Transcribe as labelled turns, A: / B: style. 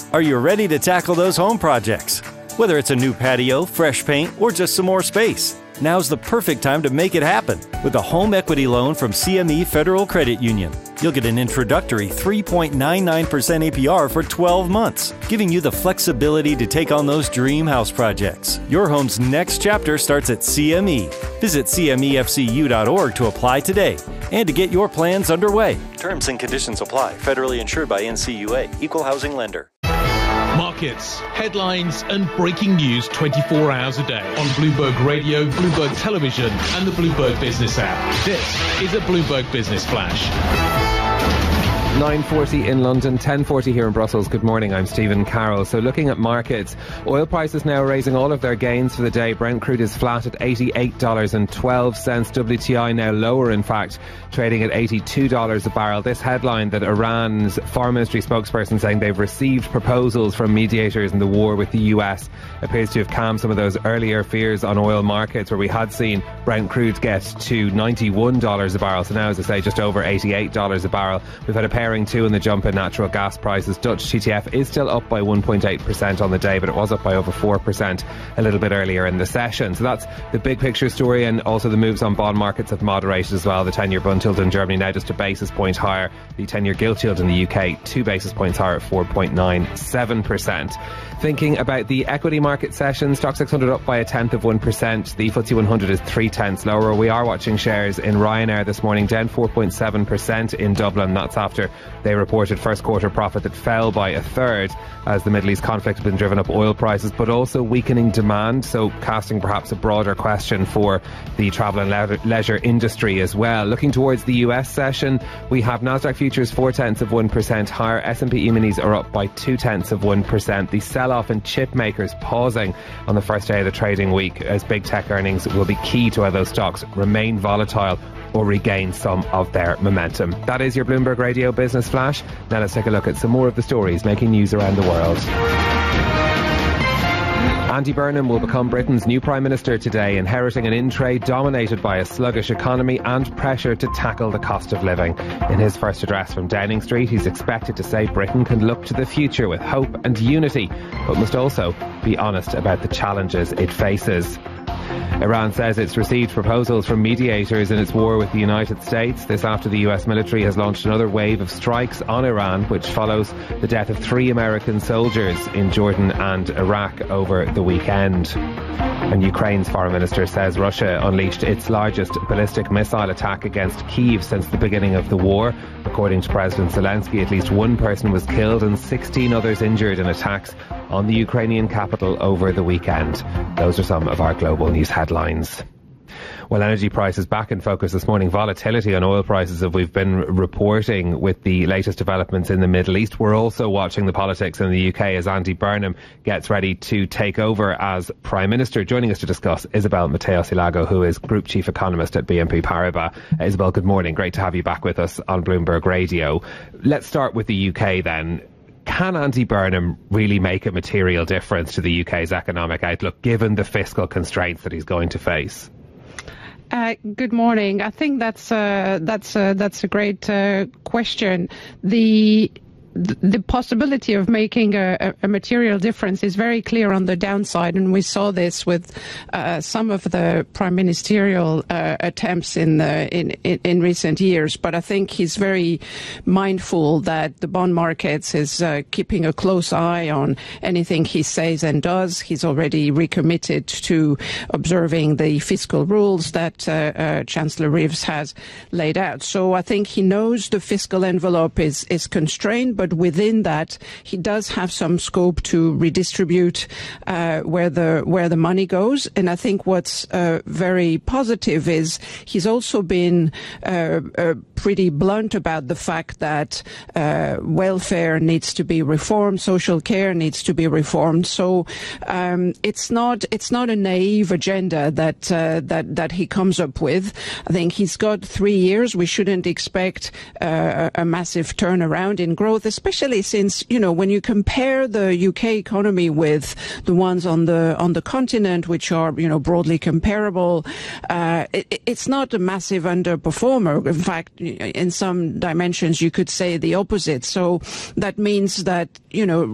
A: Are you ready to tackle those home projects? Whether it's a new patio, fresh paint, or just some more space, now's the perfect time to make it happen with a home equity loan from CME Federal Credit Union. You'll get an introductory 3.99% APR for 12 months, giving you the flexibility to take on those dream house projects. Your home's next chapter starts at CME. Visit CMEFCU.org to apply today and to get your plans underway. Terms and conditions apply. Federally insured by NCUA. Equal housing lender.
B: Markets, headlines and breaking news 24 hours a day on Bloomberg Radio, Bloomberg Television and the Bloomberg Business app. This is a Bloomberg Business Flash.
C: 9:40 in London, 10:40 here in Brussels. Good morning, I'm Stephen Carroll. So looking at markets, oil prices now raising all of their gains for the day. Brent crude is flat at $88.12. WTI now lower, in fact, trading at $82 a barrel. This headline that Iran's foreign ministry spokesperson saying they've received proposals from mediators in the war with the US appears to have calmed some of those earlier fears on oil markets, where we had seen Brent crude get to $91 a barrel. So now, as I say, just over $88 a barrel. We've had a pairing too in the jump in natural gas prices. Dutch TTF is still up by 1.8% on the day, but it was up by over 4% a little bit earlier in the session. So that's the big picture story, and also the moves on bond markets have moderated as well. The 10-year bund yield in Germany now just a basis point higher. The 10-year gilt yield in the UK 2 basis points higher at 4.97%. Thinking about the equity market session, Stoxx 600 up by 0.1%. The FTSE 100 is 0.3 lower. We are watching shares in Ryanair this morning down 4.7% in Dublin. That's after they reported first quarter profit that fell by a third as the Middle East conflict has been driven up oil prices, but also weakening demand, so casting perhaps a broader question for the travel and leisure industry as well. Looking towards the US session, we have Nasdaq futures 0.4% higher. S&P E-minis are up by 0.2%. The sell-off in chip makers pausing on the first day of the trading week, as big tech earnings will be key to how those stocks remain volatile or regain some of their momentum. That is your Bloomberg Radio Business Flash. Now let's take a look at some more of the stories making news around the world. Andy Burnham will become Britain's new Prime Minister today, inheriting an in-trade dominated by a sluggish economy and pressure to tackle the cost of living. In his first address from Downing Street, he's expected to say Britain can look to the future with hope and unity, but must also be honest about the challenges it faces. Iran says it's received proposals from mediators in its war with the United States. This after the US military has launched another wave of strikes on Iran, which follows the death of 3 American soldiers in Jordan and Iraq over the weekend. And Ukraine's foreign minister says Russia unleashed its largest ballistic missile attack against Kyiv since the beginning of the war. According to President Zelensky, at least 1 person was killed and 16 others injured in attacks on the Ukrainian capital over the weekend. Those are some of our global news headlines. Well, energy prices back in focus this morning. Volatility on oil prices, as we've been reporting with the latest developments in the Middle East. We're also watching the politics in the UK as Andy Burnham gets ready to take over as Prime Minister. Joining us to discuss, Isabel Mateo-Silago, who is Group Chief Economist at BNP Paribas. Isabel, good morning. Great to have you back with us on Bloomberg Radio. Let's start with the UK then. Can Andy Burnham really make a material difference to the UK's economic outlook, given the fiscal constraints that he's going to face?
D: Good morning. I think that's a great question. The possibility of making a material difference is very clear on the downside, and we saw this with some of the prime ministerial attempts in recent years. But I think he's very mindful that the bond markets is keeping a close eye on anything he says and does. He's already recommitted to observing the fiscal rules that Chancellor Reeves has laid out. So I think he knows the fiscal envelope is constrained, but within that, he does have some scope to redistribute where the money goes. And I think what's very positive is he's also been pretty blunt about the fact that welfare needs to be reformed, social care needs to be reformed. So it's not a naive agenda that he comes up with. I think he's got 3 years. We shouldn't expect a massive turnaround in growth, especially since, when you compare the UK economy with the ones on the continent, which are, broadly comparable, it's not a massive underperformer. In fact, in some dimensions, you could say the opposite. So that means that,